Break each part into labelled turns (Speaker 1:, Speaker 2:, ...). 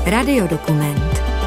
Speaker 1: Radiodokument.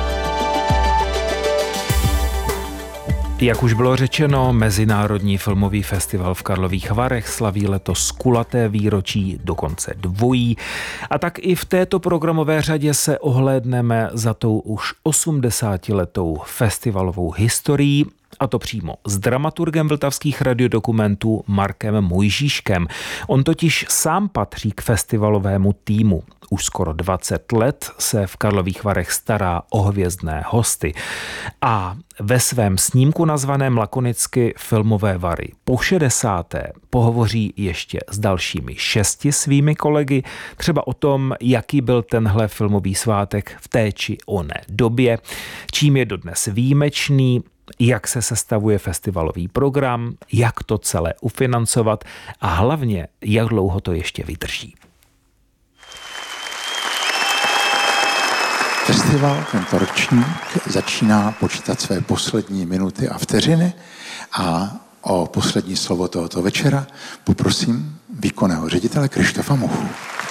Speaker 2: Jak už bylo řečeno, Mezinárodní filmový festival v Karlových Varech slaví letos kulaté výročí, dokonce dvojí. A tak i v této programové řadě se ohlédneme za tou už 80letou festivalovou historií, a to přímo s dramaturgem vltavských radiodokumentů Markem Mojžíškem. On totiž sám patří k festivalovému týmu. Už skoro 20 let se v Karlových Varech stará o hvězdné hosty. A ve svém snímku nazvaném lakonicky Filmové Vary po 60. pohovoří ještě s dalšími 6 svými kolegy, třeba o tom, jaký byl tenhle filmový svátek v té či oné době, čím je dodnes výjimečný, jak se sestavuje festivalový program, jak to celé ufinancovat a hlavně, jak dlouho to ještě vydrží.
Speaker 3: Festival, tento ročník, začíná počítat své poslední minuty a vteřiny a o poslední slovo tohoto večera poprosím výkonného ředitele Krištofa Muchu.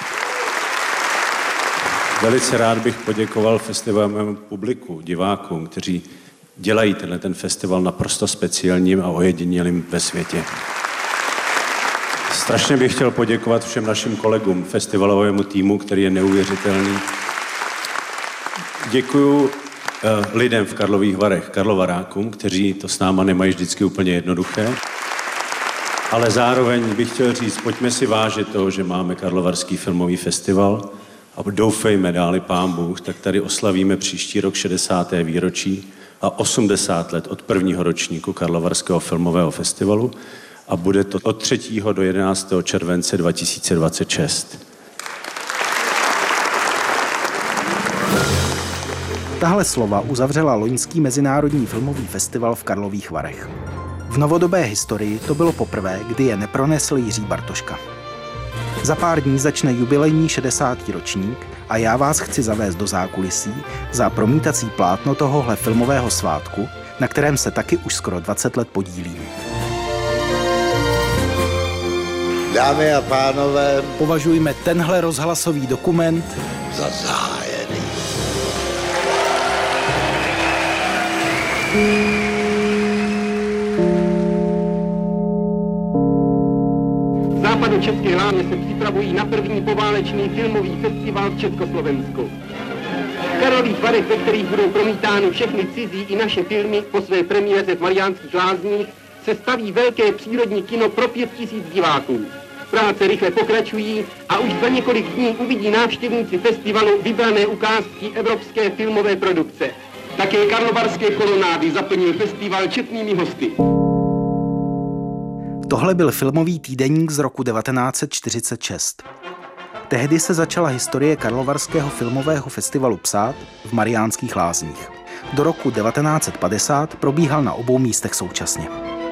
Speaker 4: Velice rád bych poděkoval festivalovému publiku, divákům, kteří dělají ten festival naprosto speciálním a ojedinělým ve světě. Strašně bych chtěl poděkovat všem našim kolegům, festivalovému týmu, který je neuvěřitelný. Děkuju lidem v Karlových Varech, karlovarákům, kteří to s náma nemají vždycky úplně jednoduché. Ale zároveň bych chtěl říct, pojďme si vážit toho, že máme Karlovarský filmový festival a doufejme, dáli Pán Bůh, tak tady oslavíme příští rok 60. výročí a 80 let od prvního ročníku Karlovarského filmového festivalu a bude to od 3. do 11. července 2026.
Speaker 5: Tahle slova uzavřela loňský Mezinárodní filmový festival v Karlových Varech. V novodobé historii to bylo poprvé, kdy je nepronesl Jiří Bartoška. Za pár dní začne jubilejní 60. ročník a já vás chci zavést do zákulisí za promítací plátno tohohle filmového svátku, na kterém se taky už skoro 20 let podílím.
Speaker 6: Dámy a pánové,
Speaker 5: považujme tenhle rozhlasový dokument
Speaker 6: za zahájený.
Speaker 7: Západočeské Lámě se připravují na první poválečný filmový festival v Československu. V Karlových Varech, ve kterých budou promítány všechny cizí i naše filmy po své premiéře v Mariánských Lázních, se staví velké přírodní kino pro 5000 diváků. Práce rychle pokračují a už za několik dní uvidí návštěvníci festivalu vybrané ukázky evropské filmové produkce. Také karlovarské kolonády zaplnil festival četnými hosty.
Speaker 5: Tohle byl filmový týdeník z roku 1946. Tehdy se začala historie Karlovarského filmového festivalu psát v Mariánských Lázních. Do roku 1950 probíhal na obou místech současně.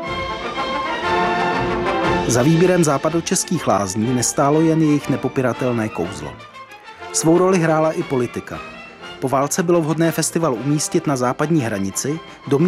Speaker 5: Za výběrem západočeských lázní nestálo jen jejich nepopiratelné kouzlo. Svou roli hrála i politika. Po válce bylo vhodné festival umístit na západní hranici do